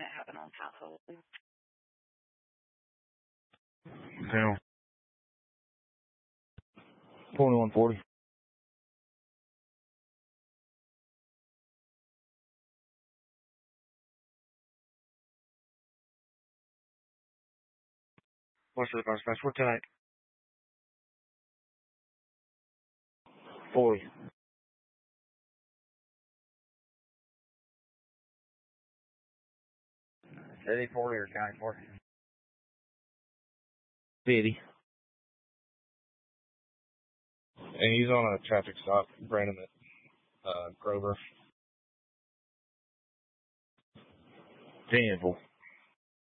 that happen on household. Down. 2140. What's the bus pass? What tonight? 40. City 40 or county 40? City. And he's on a traffic stop, Brandon at Grover. 10-4.